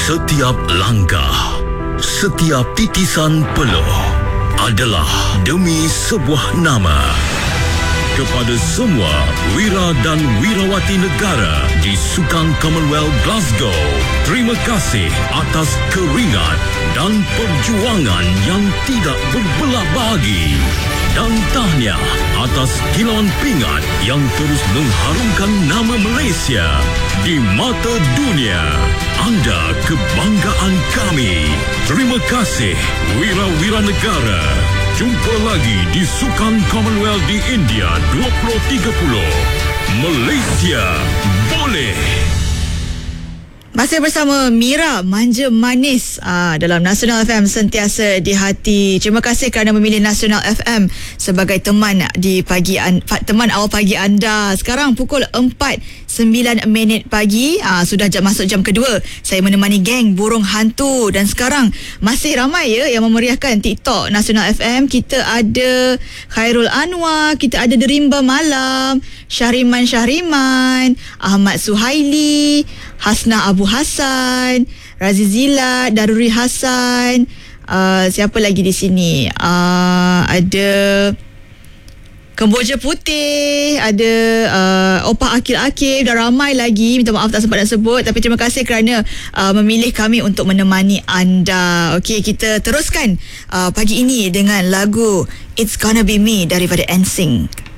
Setiap langkah, setiap titisan peluh adalah demi sebuah nama. Kepada semua wira dan wirawati negara di Sukan Commonwealth Glasgow, terima kasih atas keringat dan perjuangan yang tidak berbelah bagi. Dan tahniah atas kilauan pingat yang terus mengharumkan nama Malaysia di mata dunia. Anda kebanggaan kami. Terima kasih wira-wira negara. Jumpa lagi di Sukan Commonwealth di India 2030. Malaysia boleh. Masih bersama Mira Manja Manis dalam Nasional FM, sentiasa di hati. Terima kasih kerana memilih Nasional FM sebagai teman di teman awal pagi anda. Sekarang pukul 4:09 pagi, sudah masuk jam kedua. Saya menemani geng Burung Hantu dan sekarang masih ramai yang memeriahkan TikTok Nasional FM. Kita ada Khairul Anwar, kita ada Derimba Malam, Syahriman, Ahmad Suhaili, Hasna Abu Hassan, Razizila, Daruri Hassan, siapa lagi di sini? Ada Kemboja Putih, ada Opah Akil-Akil, dah ramai lagi. Minta maaf tak sempat nak sebut, tapi terima kasih kerana memilih kami untuk menemani anda. Okey, kita teruskan pagi ini dengan lagu It's Gonna Be Me daripada NSYNC.